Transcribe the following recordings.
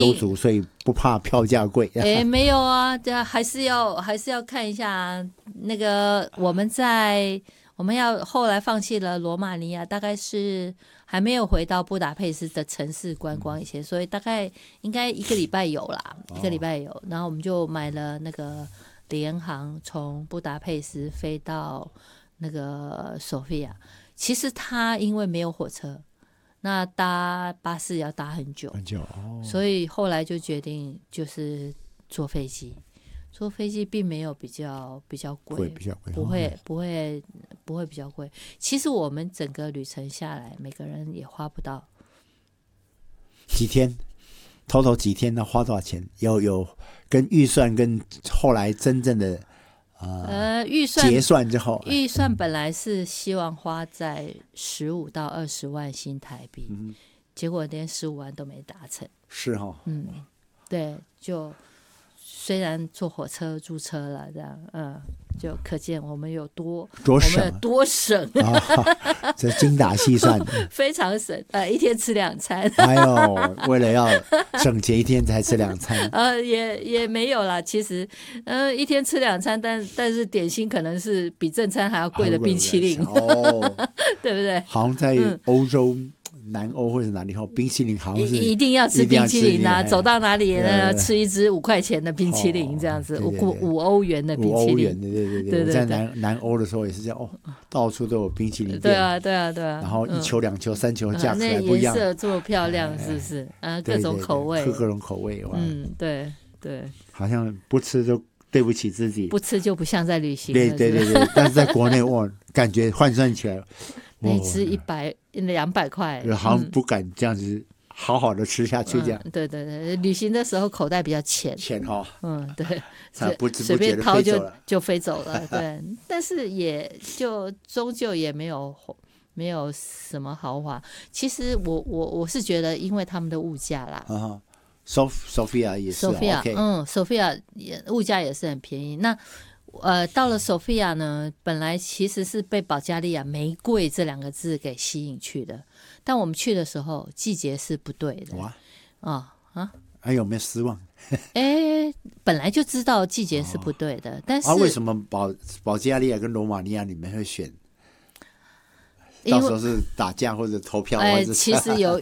州族，所以不怕票价贵。 没有啊，还是要看一下啊。那个我们要后来放弃了罗马尼亚，大概是还没有回到布达佩斯的城市观光以前，所以大概应该1个礼拜有啦，1个礼拜有。然后我们就买了那个联航从布达佩斯飞到那个索菲亚。其实它因为没有火车，那搭巴士要搭很久，所以后来就决定就是坐飞机。坐飞机并没有比较贵，不会比较贵。其实我们整个旅程下来，每个人也花不到几天，total 几天呢？花多少钱？有跟预算跟后来真正的预算结算之后， 预算本来是希望花在15到20万新台币，结果连15万都没达成。 是哈， 对，就虽然坐火车租车了，这样，就可见我们有多省， 这精打细算的， 非常省。1天吃2餐。 哎呦，为了要省钱，1天才吃2餐。 也没有啦，其实1天吃2餐，但是点心可能是比正餐还要贵的冰淇淋，对不对？ 好像在欧洲。南欧或者哪里后，冰淇淋好像是一定要吃冰淇淋啊！走到哪里呢，吃一支5块钱的冰淇淋，这样子，5欧元的冰淇淋。5欧元的，对。 我在南欧的时候也是这样，到处都有冰淇淋店。 对啊。 然后1球、2球、3球价格还不一样， 那颜色这么漂亮，是不是？各种口味， 各种口味。 对。 好像不吃就对不起自己， 不吃就不像在旅行。 对。但是在国内，感觉换算起来。 那吃100、200块， 好像不敢这样子好好的吃下去，这样。 对，旅行的时候口袋比较浅哈。 对， 随便掏就飞走了，对。但是也就终究也没有什么豪华。其实我是觉得，因为他们的物价啦。 Sofia 也是 ，Sofia 物价也是很便宜。那到了索菲亚呢，本来其实是被保加利亚玫瑰这2个字给吸引去的，但我们去的时候季节是不对的。 还有没有失望？ 本来就知道季节是不对的，但是为什么保加利亚跟罗马尼亚你们会选？到时候是打架或者投票， 其实有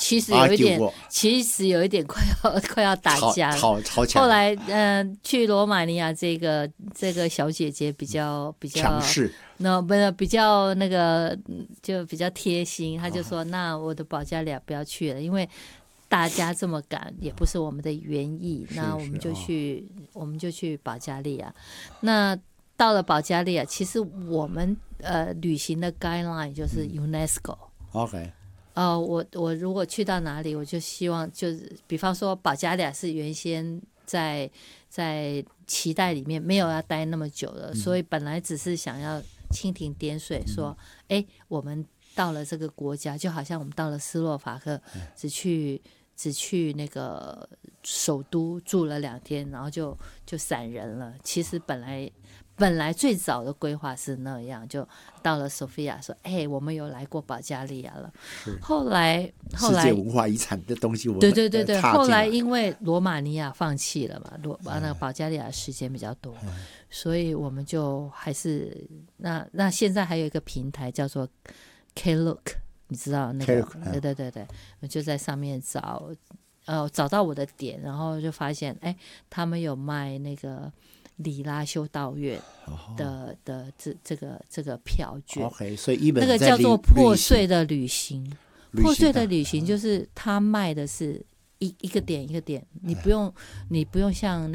一点快要打架了， 吵起来。 后来去罗马尼亚这个小姐姐比较强势， 比较那个就比较贴心，她就说：“那我的保加利亚不要去了，因为大家这么赶也不是我们的原意，那我们就去保加利亚。那到了保加利亚，其实我们旅行的 guideline 就是 UNESCO。OK。我如果去到哪里，我就希望就是比方说保加利亚是原先在期待里面没有要待那么久的，所以本来只是想要蜻蜓点水说，我们到了这个国家，就好像我们到了斯洛伐克，只去那个首都住了2天，然后就散人了。其实本来最早的规划是那样，就到了索菲亚说：“我们有来过保加利亚了。”后来世界文化遗产的东西，我们对。后来因为罗马尼亚放弃了嘛，那个保加利亚时间比较多，所以我们就还是那现在还有一个平台叫做 Klook， 你知道那个？对，我就在上面找到我的点，然后就发现他们有卖那个里拉修道院的这个票券。 所以那个叫做破碎的旅行。破碎的旅行就是他卖的是一个点一个点，你不用像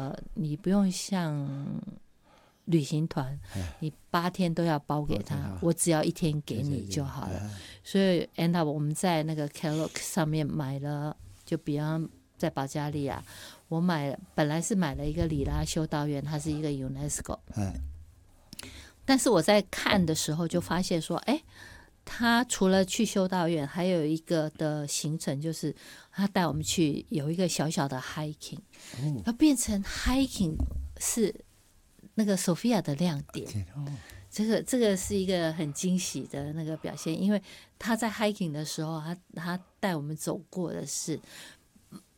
旅行团，你8天都要包给他，我只要1天给你就好了。所以 end up 我们在那个 Klook 上面买了，就比方在保加利亚，我本来是买了一个里拉修道院，它是一个 UNESCO，但是我在看的时候就发现说，他除了去修道院，还有一个的行程就是他带我们去有一个小小的 hiking，要变成 hiking 是那个 Sofia 的亮点。这个是一个很惊喜的那个表现，因为他在 hiking 的时候，他带我们走过的是